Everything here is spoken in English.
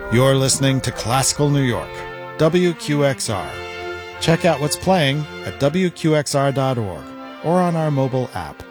You're listening to Classical New York, WQXR. Check out what's playing at WQXR.org or on our mobile app.